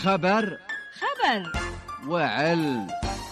خبر وعلم.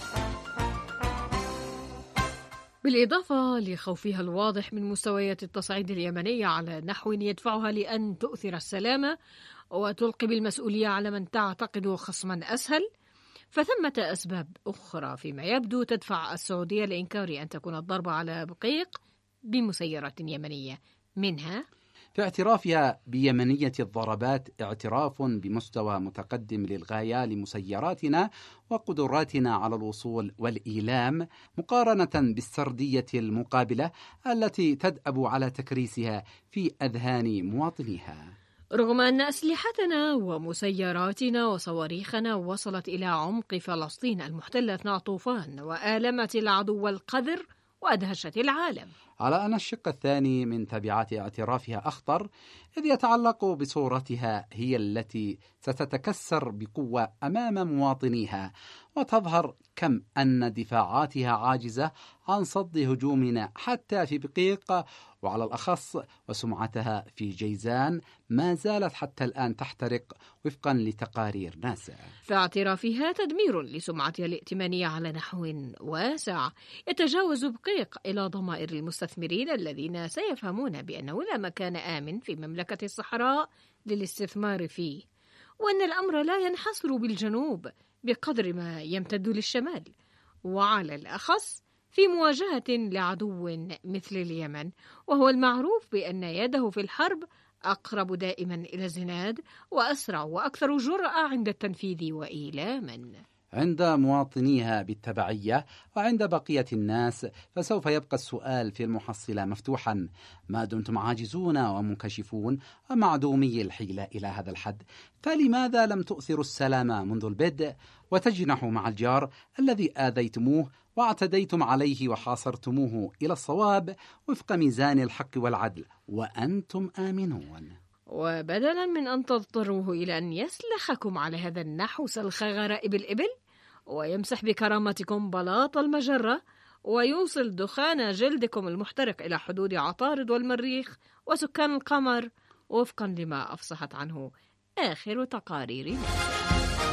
بالإضافة لخوفها الواضح من مستويات التصعيد اليمنية على نحو يدفعها لأن تؤثر السلامة وتلقي بالمسؤولية على من تعتقد خصما أسهل، فثمة أسباب أخرى فيما يبدو تدفع السعودية لإنكار أن تكون الضربة على بقيق بمسيرات يمنية، منها في اعترافها بيمنية الضربات اعتراف بمستوى متقدم للغاية لمسيراتنا وقدراتنا على الوصول والإيلام، مقارنة بالسردية المقابلة التي تدأب على تكريسها في أذهان مواطنيها. رغم أن أسلحتنا ومسيراتنا وصواريخنا وصلت إلى عمق فلسطين المحتلة أثناء طوفان وآلمت العدو القذر وأدهشت العالم، على أن الشق الثاني من تبعات اعترافها أخطر، إذ يتعلق بصورتها هي التي ستتكسر بقوة أمام مواطنيها، وتظهر كم أن دفاعاتها عاجزة عن صد هجومنا حتى في بقيق، وعلى الأخص وسمعتها في جيزان ما زالت حتى الآن تحترق وفقا لتقارير ناسا. فاعترافها تدمير لسمعتها الائتمانية على نحو واسع يتجاوز بقيق إلى ضمائر المستثمرين الذين سيفهمون بأنه لا مكان آمن في مملكة الصحراء للاستثمار فيه، وأن الأمر لا ينحصر بالجنوب بقدر ما يمتد للشمال، وعلى الأخص في مواجهة لعدو مثل اليمن، وهو المعروف بأن يده في الحرب أقرب دائما إلى الزناد وأسرع وأكثر جرأة عند التنفيذ وإيلاما. عند مواطنيها بالتبعية وعند بقية الناس فسوف يبقى السؤال في المحصلة مفتوحا: ما دمتم عاجزون ومنكشفون ومعدومي الحيلة إلى هذا الحد، فلماذا لم تؤثروا السلام منذ البدء وتجنحوا مع الجار الذي آذيتموه واعتديتم عليه وحاصرتموه إلى الصواب وفق ميزان الحق والعدل وأنتم آمنون؟ وبدلا من أن تضطروه إلى أن يسلخكم على هذا النحو سلخ غرائب الإبل ويمسح بكرامتكم بلاط المجرة ويوصل دخان جلدكم المحترق إلى حدود عطارد والمريخ وسكان القمر وفقا لما أفصحت عنه آخر تقارير ناسا.